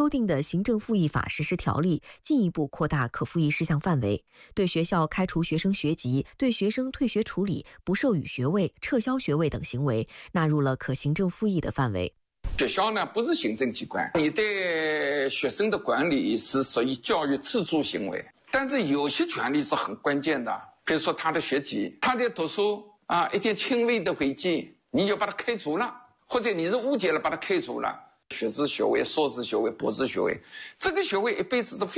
定的行政复议法实施条例进一步扩大可复议事项范围，对学校开除学生学籍、对学生退学处理、不授予学位、撤销学位等行为纳入了可行政复议的范围。 学校呢不是行政机关，你对学生的管理是属于教育自主行为，但是有些权利是很关键的，比如说他的学籍，他在读书一点轻微的违纪，你就把他开除了，或者你是误解了把他开除了。学士学位、硕士学位、博士学位，这个学位一辈子是非